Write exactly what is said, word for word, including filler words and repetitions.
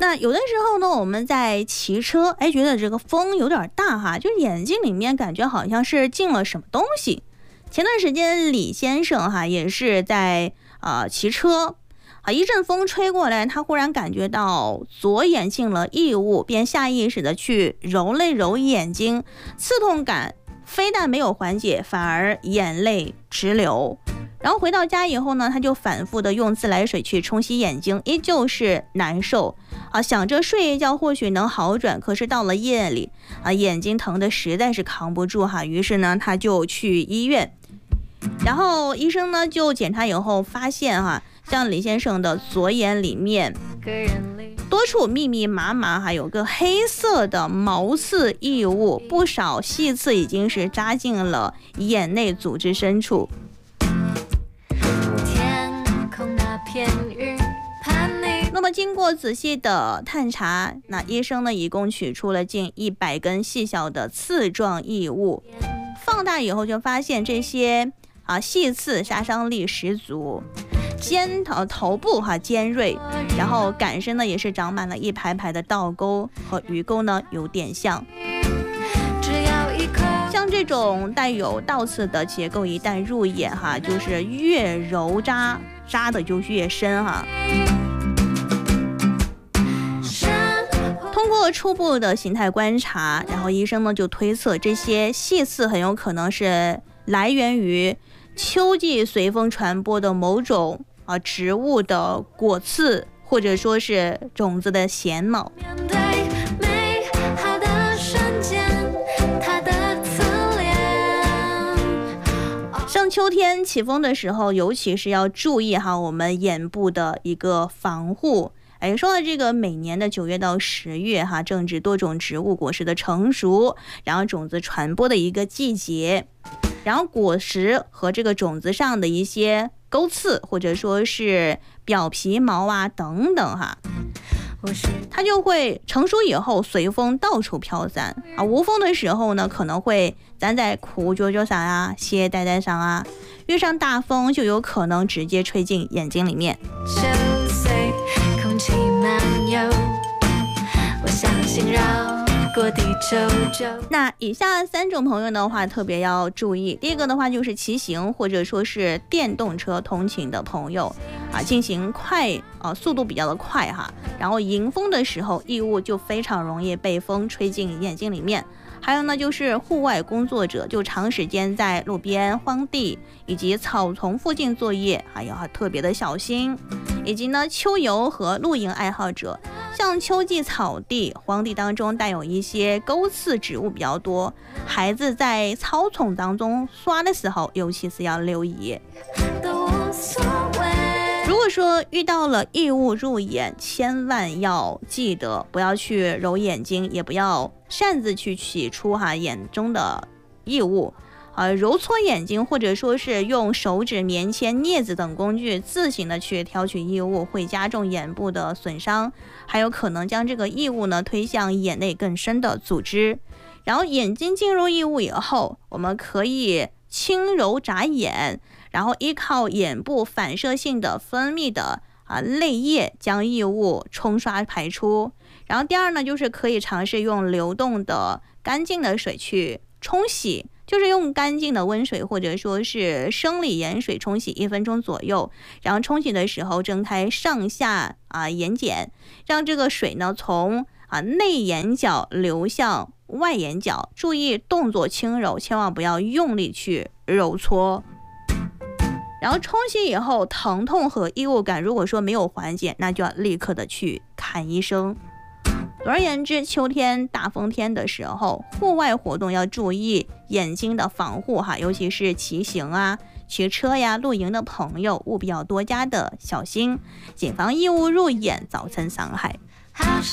那有的时候呢，我们在骑车，哎，觉得这个风有点大哈，就眼睛里面感觉好像是进了什么东西。前段时间李先生哈也是在呃骑车啊，一阵风吹过来，他忽然感觉到左眼进了异物，便下意识的去揉了揉眼睛，刺痛感非但没有缓解，反而眼泪直流。然后回到家以后呢，他就反复的用自来水去冲洗眼睛，依旧是难受啊，想着睡一觉或许能好转，可是到了夜里啊，眼睛疼的实在是扛不住哈，于是呢，他就去医院，然后医生呢就检查以后发现哈，像李先生的左眼里面多处密密麻麻还有个黑色的毛刺异物，不少细刺已经是扎进了眼内组织深处。那么经过仔细的探查，那医生呢一共取出了近一百根细小的刺状异物，放大以后就发现这些啊细刺杀伤力十足，尖头头部哈、啊、尖锐，然后感身呢也是长满了一排排的倒钩，和鱼钩呢有点像。像这种带有倒刺的结构一旦入眼哈，就是越揉扎扎的就越深哈。通过初步的形态观察，然后医生呢就推测这些细刺很有可能是来源于秋季随风传播的某种啊植物的果刺，或者说是种子的纤毛。像秋天起风的时候，尤其是要注意哈我们眼部的一个防护。哎，说到这个，每年的九月到十月哈，正值多种植物果实的成熟，然后种子传播的一个季节。然后果实和这个种子上的一些钩刺，或者说是表皮毛啊等等哈，它就会成熟以后随风到处飘散啊。无风的时候呢，可能会粘在裤脚脚上啊、鞋带带上啊。遇上大风，就有可能直接吹进眼睛里面。空气漫游，我相信绕过地球就。那以下三种朋友的话特别要注意，第一个的话就是骑行或者说是电动车通勤的朋友啊，进行快啊速度比较的快哈，然后迎风的时候异物就非常容易被风吹进眼睛里面。还有呢，就是户外工作者，就长时间在路边、荒地以及草丛附近作业，还要特别的小心。以及呢，秋游和露营爱好者，像秋季草地、荒地当中带有一些钩刺植物比较多，孩子在草丛当中刷的时候，尤其是要留意。如果说遇到了异物入眼，千万要记得不要去揉眼睛，也不要擅自去取出哈眼中的异物，呃，揉搓眼睛或者说是用手指、棉签、镊子等工具自行的去挑取异物，会加重眼部的损伤，还有可能将这个异物呢推向眼内更深的组织。然后眼睛进入异物以后，我们可以轻揉眨眼，然后依靠眼部反射性的分泌的啊泪液将异物冲刷排出。然后第二呢，就是可以尝试用流动的干净的水去冲洗，就是用干净的温水或者说是生理盐水冲洗一分钟左右，然后冲洗的时候睁开上下啊眼睑，让这个水呢从啊内眼角流向外眼角，注意动作轻柔，千万不要用力去揉搓。然后冲洗以后，疼痛和异物感如果说没有缓解，那就要立刻的去看医生。总而言之，秋天大风天的时候，户外活动要注意眼睛的防护哈，尤其是骑行啊、骑车呀、露营的朋友，务必要多加的小心，谨防异物入眼造成伤害。